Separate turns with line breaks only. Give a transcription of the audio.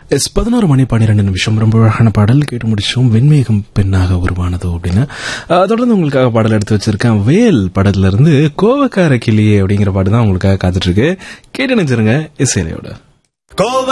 11:12 ரொம்ப அழகான பாடல் கேட்டு முடிச்சோம். வெண்மேகம் பெண்ணாக உருவானதோ அப்படின்னு. தொடர்ந்து உங்களுக்காக பாடல் எடுத்து வச்சிருக்கேன். வேல் படத்துல இருந்து கோவக்கார கிளியே அப்படிங்கிற பாட்டு தான் உங்களுக்காக காத்துட்டு இருக்கு. கேட்டு நினைச்சிருங்க இசையோட.